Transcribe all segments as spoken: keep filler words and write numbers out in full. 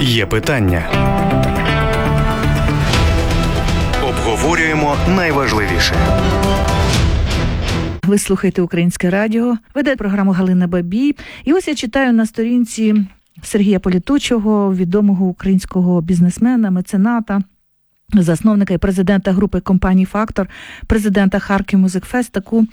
Є питання. Обговорюємо найважливіше. Ви слухаєте Українське радіо, веде програму Галина Бабій. І ось я читаю на сторінці Сергія Політучого, відомого українського бізнесмена, мецената, засновника і президента групи компаній «Фактор», президента Харків Музик Фест, таку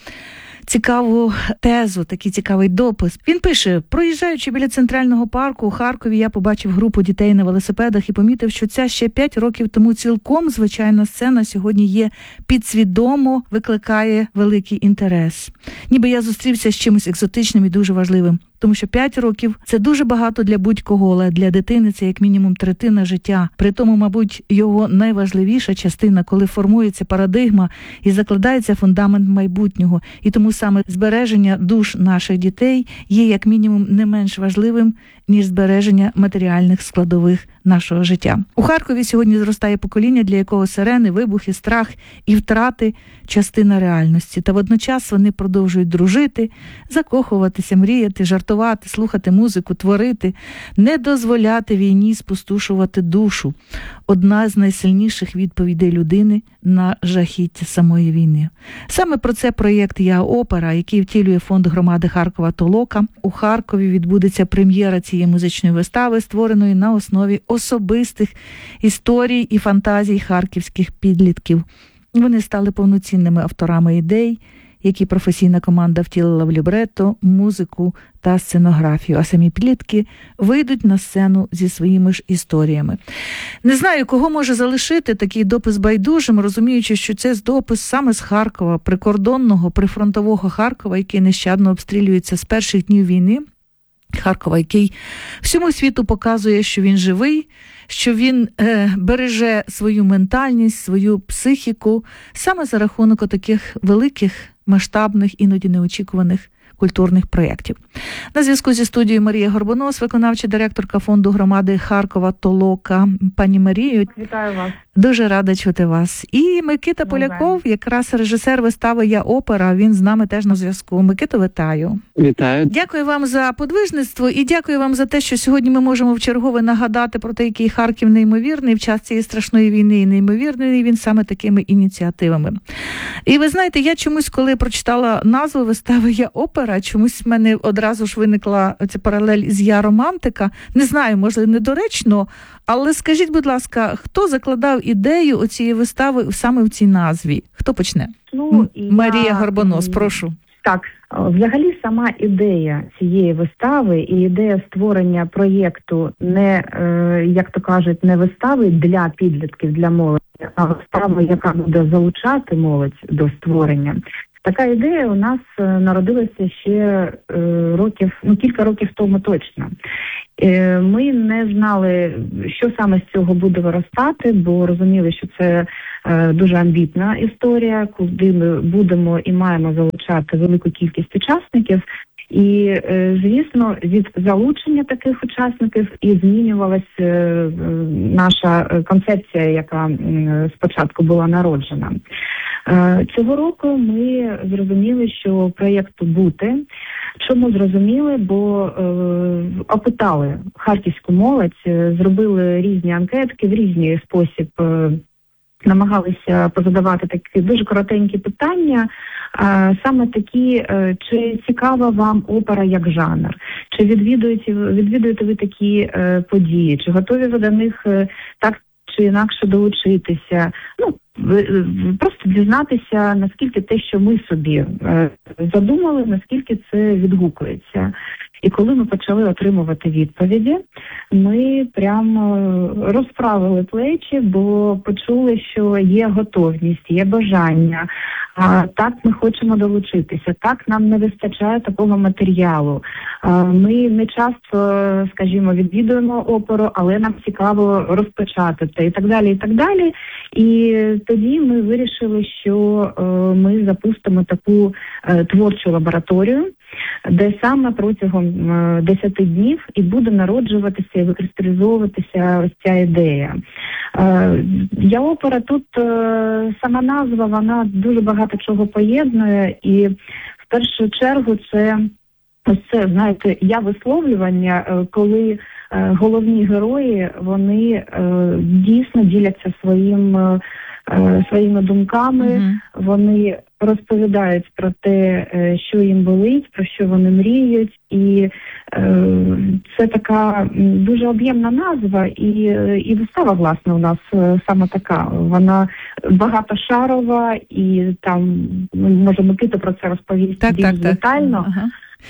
цікаву тезу, такий цікавий допис. Він пише: проїжджаючи біля Центрального парку у Харкові, я побачив групу дітей на велосипедах і помітив, що ця ще п'ять років тому цілком звичайна сцена сьогодні є підсвідомо, викликає великий інтерес. Ніби я зустрівся з чимось екзотичним і дуже важливим. Тому що п'ять років – це дуже багато для будь-кого, але для дитини це як мінімум третина життя. При тому, мабуть, його найважливіша частина, коли формується парадигма і закладається фундамент майбутнього. І тому саме збереження душ наших дітей є як мінімум не менш важливим, ніж збереження матеріальних складових нашого життя. У Харкові сьогодні зростає покоління, для якого сирени, вибухи, страх і втрати – частина реальності. Та водночас вони продовжують дружити, закохуватися, мріяти, жартувати, слухати музику, творити, не дозволяти війні спустошувати душу. Одна з найсильніших відповідей людини на жахіття самої війни. Саме про це проєкт «Я опера», який втілює фонд громади Харкова «Толока». У Харкові відбудеться прем'єра цієї музичної вистави, створеної на основі особистих історій і фантазій харківських підлітків. Вони стали повноцінними авторами ідей, які професійна команда втілила в лібретто, музику та сценографію, а самі підлітки вийдуть на сцену зі своїми ж історіями. Не знаю, кого може залишити такий допис байдужим, розуміючи, що це допис саме з Харкова, прикордонного, прифронтового Харкова, який нещадно обстрілюється з перших днів війни. Харкова, який всьому світу показує, що він живий, що він е, береже свою ментальність, свою психіку, саме за рахунок таких великих, масштабних, іноді неочікуваних культурних проєктів. На зв'язку зі студією Марія Горбонос, виконавча директорка фонду громади Харкова «Толока». Пані Марію, вітаю вас. Дуже рада чути вас. І Микита Ну, Поляков, якраз режисер вистави «Я опера», він з нами теж на зв'язку. Микито, вітаю. Вітаю. Дякую вам за подвижництво і дякую вам за те, що сьогодні ми можемо вчергове нагадати про те, який Харків неймовірний в час цієї страшної війни, і неймовірний він саме такими ініціативами. І ви знаєте, я чомусь, коли прочитала назву вистави «Я опера», чомусь в мене одразу ж виникла ця паралель з «Я романтика». Не знаю, можливо, недоречно, але скажіть, будь ласка, хто закладав ідею цієї вистави саме в цій назві? Хто почне? Ну, Марія я... Горбонос, прошу. Так, взагалі сама ідея цієї вистави і ідея створення проєкту не, як то кажуть, не вистави для підлітків, для молоді, а вистави, яка буде залучати молодь до створення. Така ідея у нас народилася ще років, ну кілька років тому точно. Ми не знали, що саме з цього буде виростати, бо розуміли, що це дуже амбітна історія, куди ми будемо і маємо залучати велику кількість учасників. І, звісно, від залучення таких учасників і змінювалася наша концепція, яка спочатку була народжена. Цього року ми зрозуміли, що проєкту бути. Чому зрозуміли? Бо е, опитали харківську молодь, зробили різні анкетки, в різний спосіб е, намагалися позадавати такі дуже коротенькі питання, е, саме такі, е, чи цікава вам опера як жанр, чи відвідуєте, відвідуєте ви такі е, події, чи готові ви до них е, так чи інакше долучитися, ну, просто дізнатися, наскільки те, що ми собі е, задумали, наскільки це відгукується. І коли ми почали отримувати відповіді, ми прямо розправили плечі, бо почули, що є готовність, є бажання. А, так, ми хочемо долучитися. Так, нам не вистачає такого матеріалу. А, ми не часто, скажімо, відвідуємо оперу, але нам цікаво розпочати це і так далі, і так далі. І тоді ми вирішили, що е, ми запустимо таку е, творчу лабораторію, де саме протягом десяти днів і буде народжуватися і викристалізовуватися ось ця ідея. Я опера тут, сама назва, вона дуже багато чого поєднує, і в першу чергу це ось це, знаєте, я висловлювання, коли головні герої, вони е, дійсно діляться своїм, е, своїми думками, mm-hmm. вони розповідають про те, що їм болить, про що вони мріють, і е, це така дуже об'ємна назва, і, і вистава, власне, у нас саме така. Вона багатошарова, і там, може, Микита про це розповість так, більш так, детально. Так. Ага.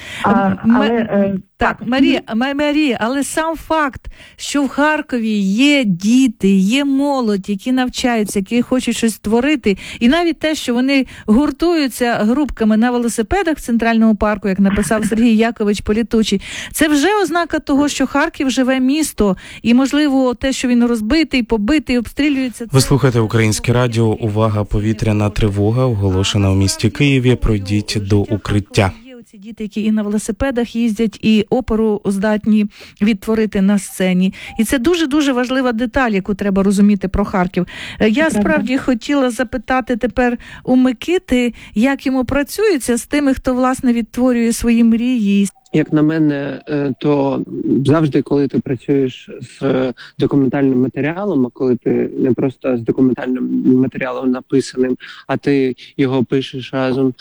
А, але, е, так, так, Марія, Марія, але сам факт, що в Харкові є діти, є молодь, які навчаються, які хочуть щось створити, і навіть те, що вони гуртуються групками на велосипедах в Центральному парку, як написав Сергій Якович Політучий, це вже ознака того, що Харків живе місто, і, можливо, те, що він розбитий, побитий, обстрілюється... Ви слухаєте Українське радіо. Увага, повітряна тривога оголошена у місті Києві. Пройдіть до укриття. Ці діти, які і на велосипедах їздять, і оперу здатні відтворити на сцені. І це дуже-дуже важлива деталь, яку треба розуміти про Харків. Я справді хотіла запитати тепер у Микити, як йому працюється з тими, хто, власне, відтворює свої мрії. Як на мене, то завжди, коли ти працюєш з документальним матеріалом, а коли ти не просто з документальним матеріалом написаним, а ти його пишеш разом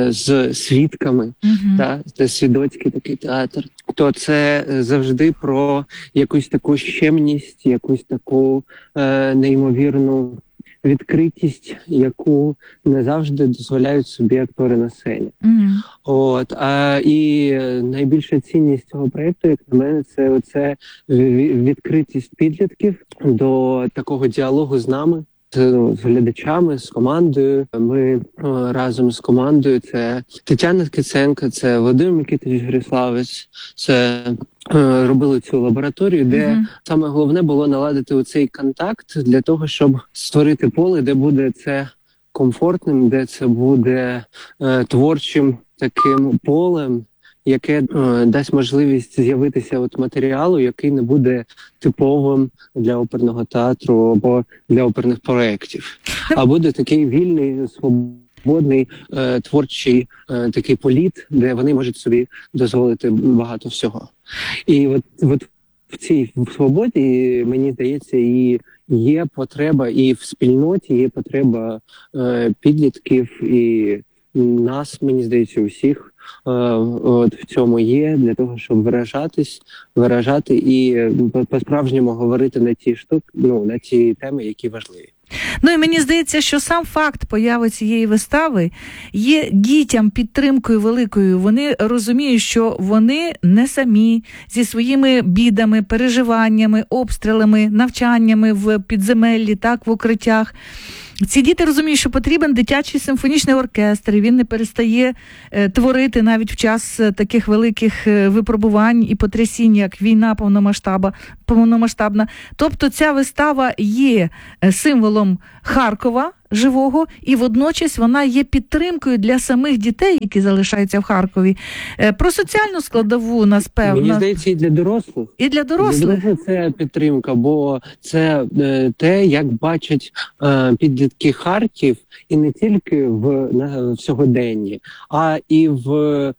з свідками, uh-huh. та, це свідоцький такий театр, то це завжди про якусь таку щемність, якусь таку е, неймовірну відкритість, яку не завжди дозволяють собі актори на сцені. Mm-hmm. От, а, і найбільша цінність цього проєкту, як на мене, це оце відкритість підлітків до такого діалогу з нами, з, з глядачами, з командою. Ми о, разом з командою, це Тетяна Ткаченко, це Володимир Микитович Гриславець, це робили цю лабораторію, де uh-huh. саме головне було наладити оцей контакт для того, щоб створити поле, де буде це комфортним, де це буде е, творчим таким полем, яке е, дасть можливість з'явитися от матеріалу, який не буде типовим для оперного театру або для оперних проєктів, а буде такий вільний, свободний, е, творчий е, такий політ, де вони можуть собі дозволити багато всього. І от, от в цій в свободі, мені здається, і є потреба, і в спільноті є потреба е, підлітків, і нас, мені здається, усіх е, от в цьому є, для того, щоб виражатись, виражати і по-справжньому говорити на ті штуки, ну, на ті теми, які важливі. Ну і мені здається, що сам факт появи цієї вистави є дітям підтримкою великою. Вони розуміють, що вони не самі зі своїми бідами, переживаннями, обстрілами, навчаннями в підземеллі, так, в укриттях. Ці діти розуміють, що потрібен дитячий симфонічний оркестр, і він не перестає е, творити навіть в час е, таких великих е, випробувань і потрясінь, як війна повномасштабна, повномасштабна. Тобто ця вистава є е, символом Харкова живого, і водночас вона є підтримкою для самих дітей, які залишаються в Харкові. Е, про соціальну складову, нас певно. Мені здається, і для дорослих. І для дорослих. Для дорослих це підтримка, бо це е, те, як бачать е, підлітки Харків, і не тільки в, на, в сьогоденні, а і в,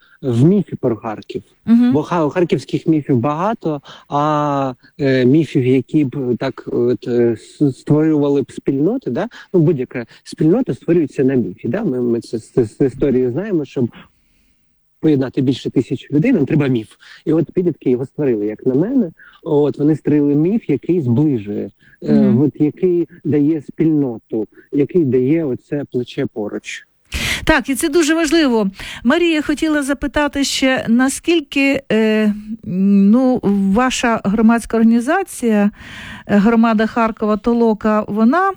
в міфі про Харків. Uh-huh. Бо харківських міфів багато, а е, міфів, які б так от, е, створювали б спільноти, да? Ну, будь-яка спільнота створюється на міфі. Да? Ми, ми це з, з історії знаємо, щоб поєднати більше тисяч людей, нам треба міф. І от підлітки його створили, як на мене. От вони створили міф, який зближує, mm-hmm. е, от, який дає спільноту, який дає оце плече поруч. Так, і це дуже важливо. Марія, хотіла запитати ще, наскільки е, ну, ваша громадська організація, громада Харкова Толока, вона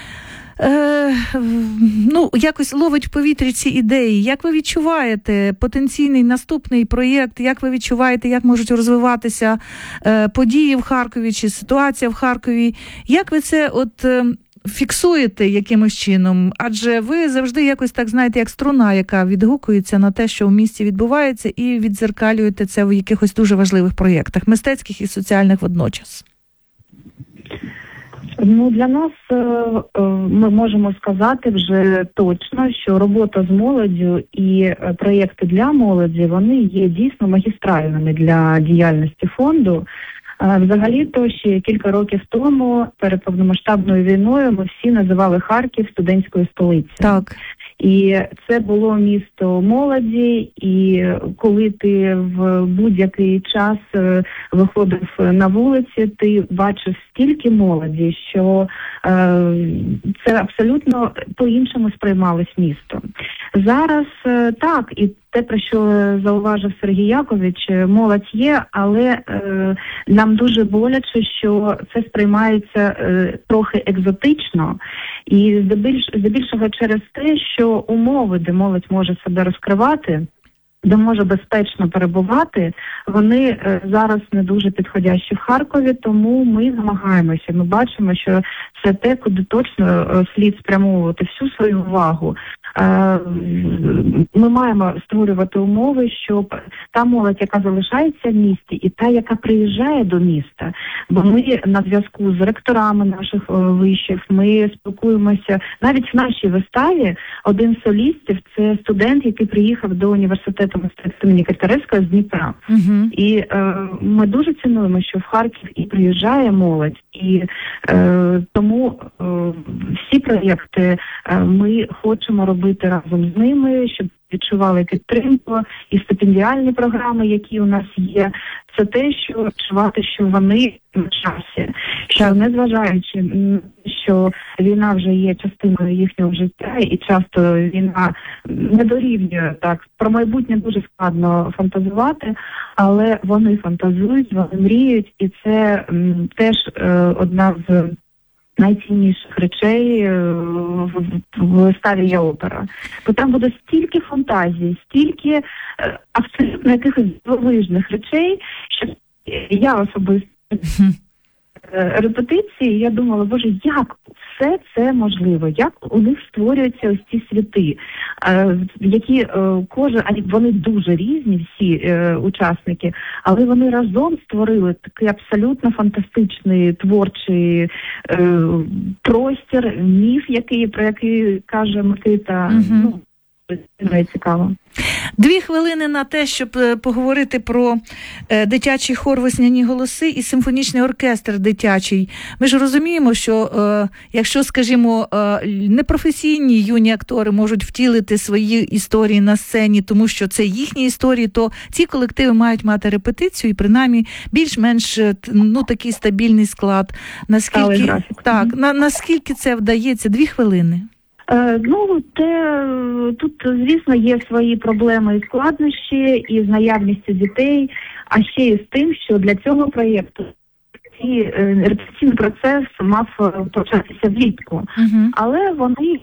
е, ну, якось ловить в повітрі ці ідеї. Як ви відчуваєте потенційний наступний проєкт, як ви відчуваєте, як можуть розвиватися е, події в Харкові чи ситуація в Харкові? Як ви це от... Е, фіксуєте якимось чином, адже ви завжди якось так, знаєте, як струна, яка відгукується на те, що в місті відбувається, і віддзеркалюєте це в якихось дуже важливих проєктах, мистецьких і соціальних водночас. Ну, для нас ми можемо сказати вже точно, що робота з молоддю і проєкти для молоді, вони є дійсно магістральними для діяльності фонду. Взагалі-то ще кілька років тому, перед повномасштабною війною, ми всі називали Харків студентською столицею. Так. І це було місто молоді, і коли ти в будь-який час виходив на вулиці, ти бачив стільки молоді, що е, це абсолютно по-іншому сприймалось місто. Зараз е, так, і те, про що зауважив Сергій Якович, молодь є, але е, нам дуже боляче, що це сприймається е, трохи екзотично, і здебільш, здебільшого через те, що умови, де молодь може себе розкривати, де може безпечно перебувати, вони е, зараз не дуже підходящі в Харкові, тому ми намагаємося. Ми бачимо, що це те, куди точно е, слід спрямовувати всю свою увагу. Е, ми маємо створювати умови, щоб та молодь, яка залишається в місті, і та, яка приїжджає до міста, бо ми на зв'язку з ректорами наших е, вишів, ми спілкуємося. Навіть в нашій виставі один з солістів – це студент, який приїхав до університету мистецтва імені Котляревського з Дніпра. Uh-huh. І е, ми дуже цінуємо, що в Харків і приїжджає молодь, і е, тому е, всі проєкти е, ми хочемо робити разом з ними, щоб відчували підтримку, і стипендіальні програми, які у нас є, це те, що відчувати, що вони на часі, що незважаючи, що війна вже є частиною їхнього життя, і часто війна не дорівнює, так, про майбутнє дуже складно фантазувати, але вони фантазують, вони мріють, і це м, теж е, одна з найцінніших речей в виставі «Я опера». Бо там буде стільки фантазії, стільки е, абсолютно якихось дивовижних речей, що я особисто репетиції, я думала, боже, як все це можливо, як у них створюються ось ці світи, е, які е, кожен, вони дуже різні, всі е, учасники, але вони разом створили такий абсолютно фантастичний творчий е, простір, міф, який, про який каже Микита. Угу. Ну, це цікаво. Дві хвилини на те, щоб поговорити про е, дитячий хор «Весняні голоси» і симфонічний оркестр дитячий. Ми ж розуміємо, що е, якщо, скажімо, е, непрофесійні юні актори можуть втілити свої історії на сцені, тому що це їхні історії, то ці колективи мають мати репетицію і принаймні більш-менш ну, такий стабільний склад. Наскільки, так, на, наскільки це вдається? Дві хвилини. Ну, те, тут, звісно, є свої проблеми і складнощі, і з наявністю дітей, а ще і з тим, що для цього проєкту репетиційний процес мав початися влітку. Uh-huh. Але вони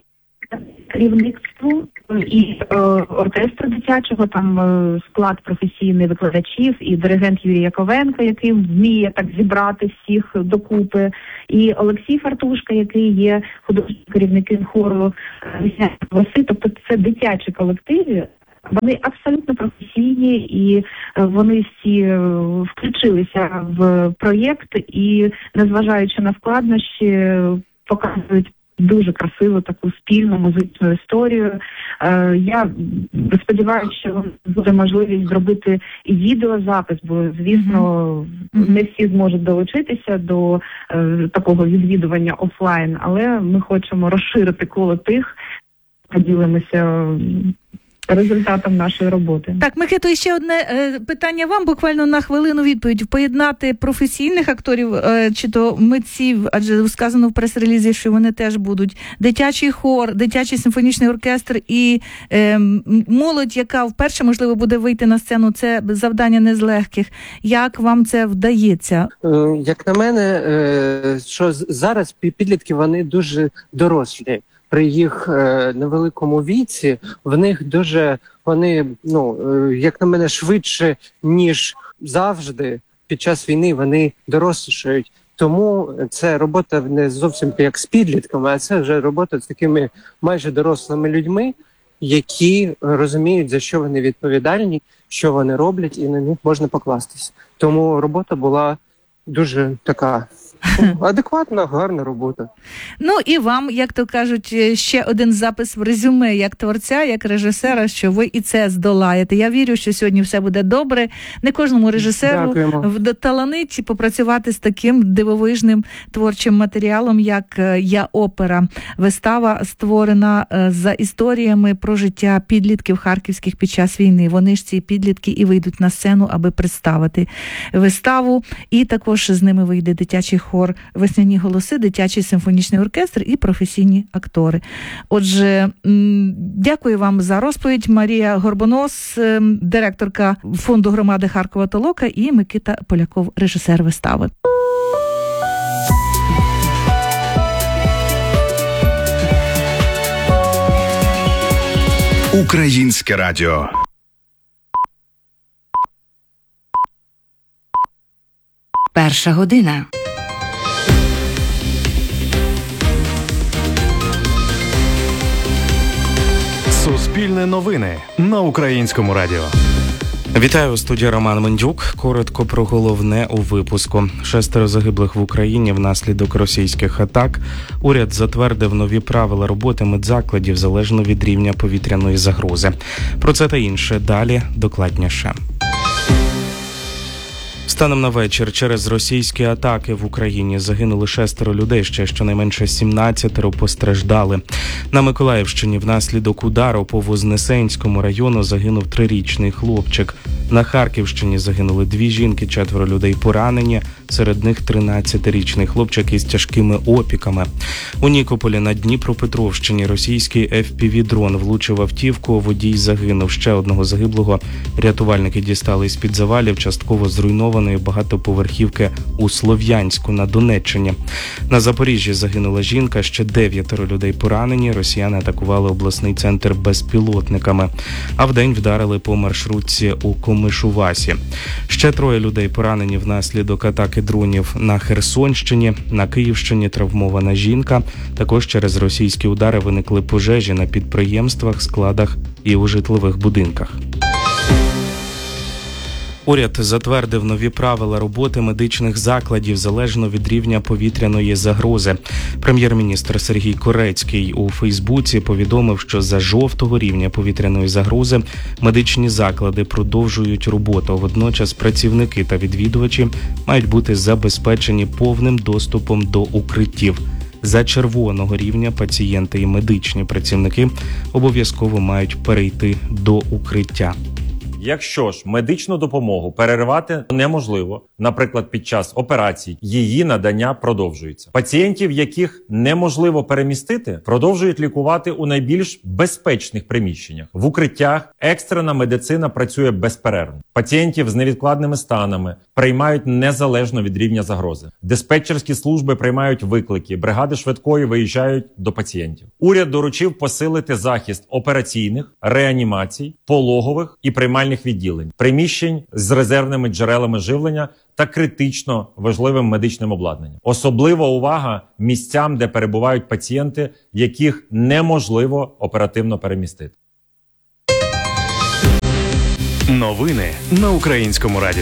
керівництву і е, оркестру дитячого, там е, склад професійний викладачів, і диригент Юрій Яковенко, який вміє так зібрати всіх докупи, і Олексій Фартушка, який є художнім керівником хору «Весняні голоси». Тобто це дитячі колективи, вони абсолютно професійні, і вони всі включилися в проєкт і, незважаючи на складнощі, показують дуже красиву таку спільну музичну історію. Е, я сподіваюся, що буде можливість зробити і відеозапис, бо, звісно, mm-hmm. не всі зможуть долучитися до е, такого відвідування офлайн, але ми хочемо розширити коло тих, поділимося результатом нашої роботи. Так, Микито, і ще одне е, питання вам, буквально на хвилину відповідь. Поєднати професійних акторів, е, чи то митців, адже сказано в прес-релізі, що вони теж будуть, дитячий хор, дитячий симфонічний оркестр і е, молодь, яка вперше, можливо, буде вийти на сцену, це завдання не з легких. Як вам це вдається? Е, як на мене, е, що зараз підлітки, вони дуже дорослі. При їх е, невеликому віці в них дуже, вони, ну, е, як на мене, швидше, ніж завжди під час війни вони дорослішають. Тому це робота не зовсім як з підлітками, а це вже робота з такими майже дорослими людьми, які розуміють, за що вони відповідальні, що вони роблять, і на них можна покластися. Тому робота була дуже така адекватна, гарна робота. Ну і вам, як то кажуть, ще один запис в резюме як творця, як режисера, що ви і це здолаєте. Я вірю, що сьогодні все буде добре. Не кожному режисеру вталанить попрацювати з таким дивовижним творчим матеріалом, як «Я опера». Вистава створена за історіями про життя підлітків харківських під час війни. Вони ж ці підлітки і вийдуть на сцену, аби представити виставу. І також з ними вийде дитячий хор «Весняні голоси», дитячий симфонічний оркестр і професійні актори. Отже, дякую вам за розповідь. Марія Горбонос, директорка фонду громади Харкова Толока, і Микита Поляков, режисер вистави. Українське радіо. Перша година. Суспільне новини на Українському радіо. Вітаю, у студії Роман Мендюк. Коротко про головне у випуску. Шестеро загиблих в Україні внаслідок російських атак. Уряд затвердив нові правила роботи медзакладів залежно від рівня повітряної загрози. Про це та інше далі докладніше. Станом на вечір через російські атаки в Україні загинули шестеро людей, ще щонайменше сімнадцятеро постраждали. На Миколаївщині внаслідок удару по Вознесенському району загинув трирічний хлопчик. На Харківщині загинули дві жінки, четверо людей поранені, серед них тринадцятирічний хлопчик із тяжкими опіками. У Нікополі на Дніпропетровщині російський еф пі ві-дрон влучив автівку, водій загинув. Ще одного загиблого рятувальники дістали з-під завалів частково зруйнованої багатоповерхівки у Слов'янську на Донеччині. На Запоріжжі загинула жінка, ще дев'ятеро людей поранені. Росіяни атакували обласний центр безпілотниками, а вдень вдарили по маршрутці у Комишувасі. Ще троє людей поранені внаслідок атаки дронів на Херсонщині. На Київщині травмована жінка. Також через російські удари виникли пожежі на підприємствах, складах і у житлових будинках. Уряд затвердив нові правила роботи медичних закладів залежно від рівня повітряної загрози. Прем'єр-міністр Сергій Корецький у Фейсбуці повідомив, що за жовтого рівня повітряної загрози медичні заклади продовжують роботу. Водночас працівники та відвідувачі мають бути забезпечені повним доступом до укриттів. За червоного рівня пацієнти і медичні працівники обов'язково мають перейти до укриття. Якщо ж медичну допомогу переривати неможливо, наприклад, під час операцій, її надання продовжується. Пацієнтів, яких неможливо перемістити, продовжують лікувати у найбільш безпечних приміщеннях. В укриттях екстрена медицина працює безперервно. Пацієнтів з невідкладними станами приймають незалежно від рівня загрози. Диспетчерські служби приймають виклики, бригади швидкої виїжджають до пацієнтів. Уряд доручив посилити захист операційних, реанімацій, пологових і приймальних відділень, приміщень з резервними джерелами живлення та критично важливим медичним обладнанням. Особлива увага місцям, де перебувають пацієнти, яких неможливо оперативно перемістити. Новини на Українському радіо.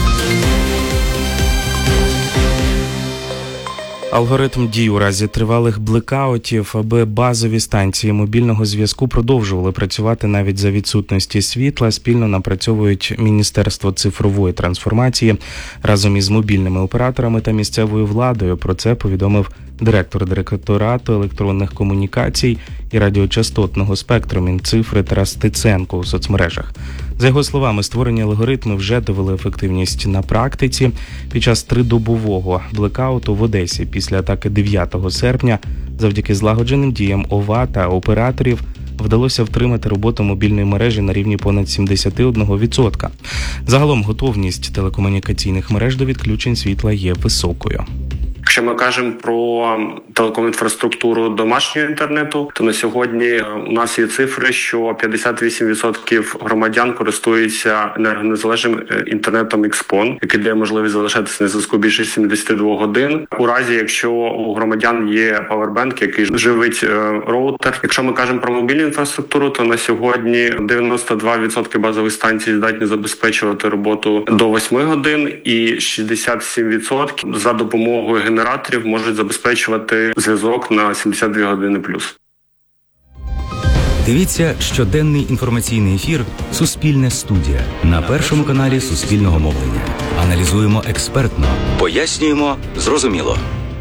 Алгоритм дій у разі тривалих блекаутів, аби базові станції мобільного зв'язку продовжували працювати навіть за відсутності світла, спільно напрацьовують Міністерство цифрової трансформації разом із мобільними операторами та місцевою владою. Про це повідомив директор директорату електронних комунікацій і радіочастотного спектру Мінцифри Тарас Стеценко у соцмережах. За його словами, створені алгоритми вже довели ефективність на практиці. Під час тридобового блекауту в Одесі після атаки дев'ятого серпня завдяки злагодженим діям ОВА та операторів вдалося втримати роботу мобільної мережі на рівні понад сімдесят один відсоток. Загалом готовність телекомунікаційних мереж до відключень світла є високою. Якщо ми кажемо про телеком-інфраструктуру домашнього інтернету, то на сьогодні у нас є цифри, що п'ятдесят вісім відсотків громадян користуються енергонезалежним інтернетом Xpon, який дає можливість залишатися на зв'язку більше сімдесят два годин. У разі, якщо у громадян є павербенк, який живить роутер. Якщо ми кажемо про мобільну інфраструктуру, то на сьогодні дев'яносто два відсотки базових станцій здатні забезпечувати роботу до восьми годин, і шістдесят сім відсотків за допомогою генераторів можуть забезпечувати зв'язок на сімдесят дві години плюс. Дивіться щоденний інформаційний ефір «Суспільне студія» на Першому каналі Суспільного мовлення. Аналізуємо експертно, пояснюємо зрозуміло.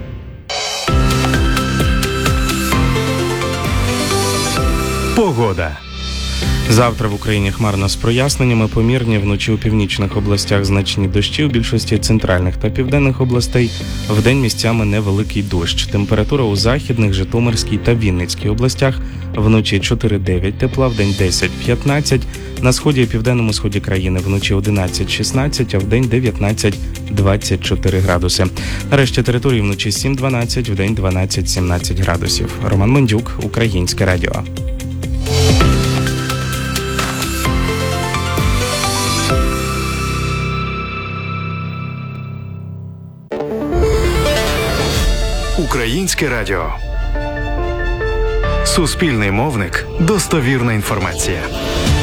Погода. Завтра в Україні хмарно з проясненнями, помірні, вночі у північних областях значні дощі, у більшості центральних та південних областей, вдень місцями невеликий дощ. Температура у західних, Житомирській та Вінницькій областях вночі чотири-дев'ять тепла, вдень десять-п'ятнадцять, на сході і південному сході країни вночі одинадцять-шістнадцять, а вдень дев'ятнадцять-двадцять чотири градуси. Нарешті території вночі сім-дванадцять, вдень дванадцять-сімнадцять градусів. Роман Мендюк, Українське радіо. Українське радіо. Суспільний мовник. Достовірна інформація.